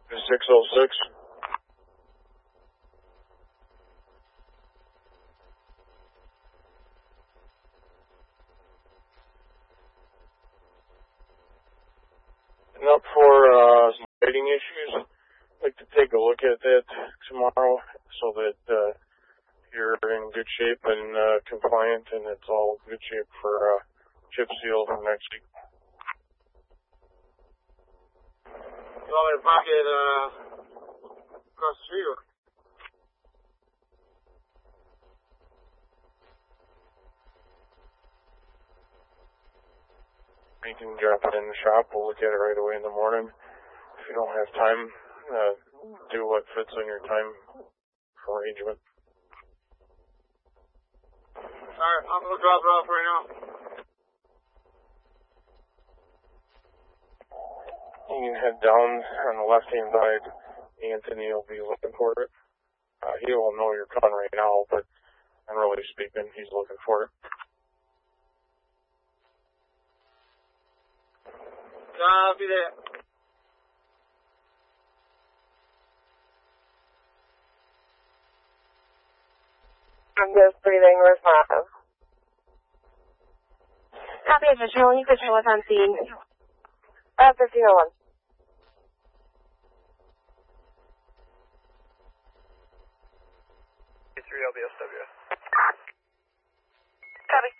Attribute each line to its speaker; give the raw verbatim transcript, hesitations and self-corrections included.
Speaker 1: six oh six. And up for uh, some lighting issues, I'd like to take a look at that tomorrow so that uh, you're in good shape and uh, compliant, and it's all good shape for uh, chip seal for next week.
Speaker 2: You want me to park it uh, across the street or?
Speaker 1: You can drop it in the shop. We'll look at it right away in the morning. If you don't have time, uh, do what fits on your time arrangement.
Speaker 2: Alright, I'm going to drop it off right now.
Speaker 1: You can head down on the left-hand side. Anthony will be looking for it. Uh, he will know you're coming right now, but generally speaking, he's looking for it.
Speaker 2: I'll be there.
Speaker 3: I'm just breathing responsive. Copy additional. You could show us on scene. Uh, fifteen oh one.
Speaker 4: three L B S W.
Speaker 3: Copy.